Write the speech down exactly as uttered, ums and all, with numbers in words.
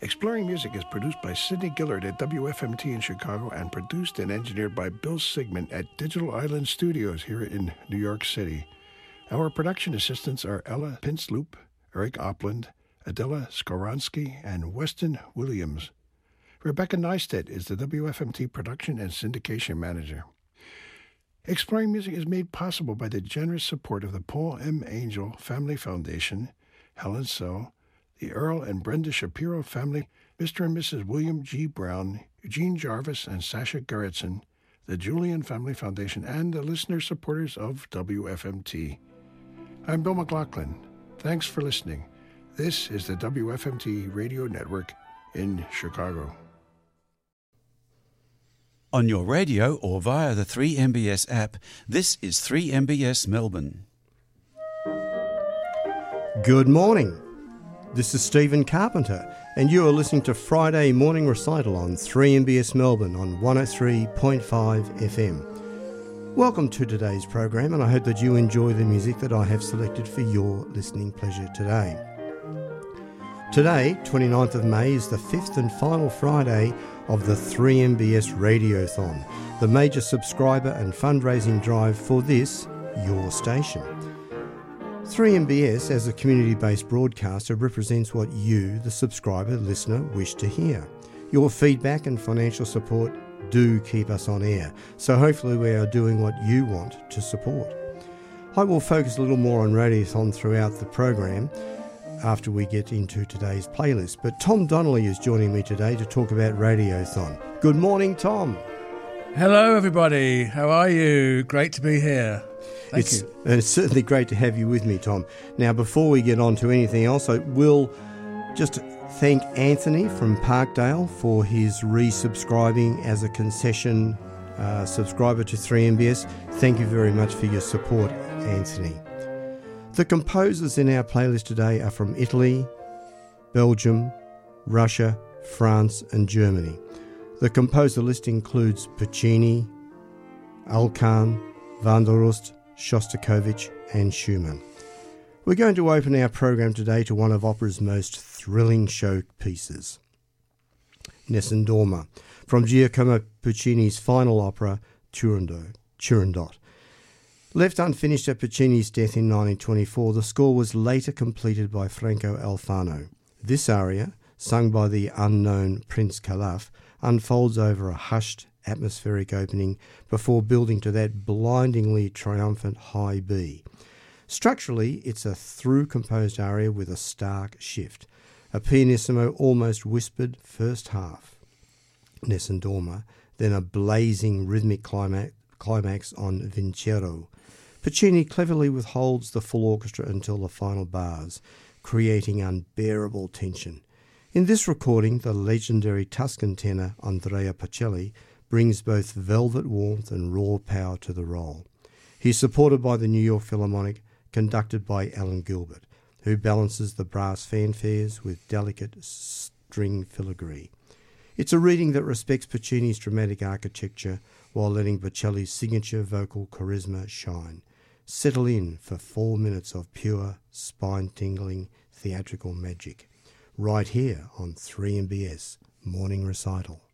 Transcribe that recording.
Exploring Music is produced by Sidney Gillard at W F M T in Chicago and produced and engineered by Bill Sigmund at Digital Island Studios here in New York City. Our production assistants are Ella Pinsloop, Eric Opland, Adela Skoronsky, and Weston Williams. Rebecca Neistat is the W F M T production and syndication manager. Exploring Music is made possible by the generous support of the Paul M. Angel Family Foundation, Helen So, the Earl and Brenda Shapiro family, Mister and Missus William G. Brown, Eugene Jarvis, and Sasha Gerritsen, the Julian Family Foundation, and the listener supporters of W F M T. I'm Bill McLaughlin. Thanks for listening. This is the W F M T Radio Network in Chicago. On your radio or via the three M B S app, this is three M B S Melbourne. Good morning. This is Stephen Carpenter, and you are listening to Friday Morning Recital on three M B S Melbourne on one oh three point five F M. Welcome to today's program, and I hope that you enjoy the music that I have selected for your listening pleasure today. Today, twenty-ninth of May, is the fifth and final Friday of the three M B S Radiothon, the major subscriber and fundraising drive for this, your station. three M B S, as a community-based broadcaster, represents what you, the subscriber listener, wish to hear. Your feedback and financial support do keep us on air, so hopefully we are doing what you want to support. I will focus a little more on Radiothon throughout the program after we get into today's playlist, but Tom Donnelly is joining me today to talk about Radiothon. Good morning, Tom. Hello, everybody. How are you? Great to be here. Thank it's, you. It's certainly great to have you with me, Tom. Now, before we get on to anything else, I will just thank Anthony from Parkdale for his resubscribing as a concession uh, subscriber to three M B S. Thank you very much for your support, Anthony. The composers in our playlist today are from Italy, Belgium, Russia, France and Germany. The composer list includes Puccini, Alkan, Vanderust, Shostakovich and Schumann. We're going to open our program today to one of opera's most thrilling showpieces, Nessun Dorma, from Giacomo Puccini's final opera, Turandot. Turandot. Left unfinished at Puccini's death in nineteen twenty-four, the score was later completed by Franco Alfano. This aria, sung by the unknown Prince Calaf, unfolds over a hushed, atmospheric opening before building to that blindingly triumphant high B. Structurally, it's a through-composed aria with a stark shift, a pianissimo almost whispered first half, Nessun Dorma, then a blazing rhythmic climax, climax on Vincero. Puccini cleverly withholds the full orchestra until the final bars, creating unbearable tension. In this recording, the legendary Tuscan tenor Andrea Pacelli brings both velvet warmth and raw power to the role. He's supported by the New York Philharmonic, conducted by Alan Gilbert, who balances the brass fanfares with delicate string filigree. It's a reading that respects Puccini's dramatic architecture while letting Pacelli's signature vocal charisma shine. Settle in for four minutes of pure, spine-tingling theatrical magic, right here on three M B S Morning Recital.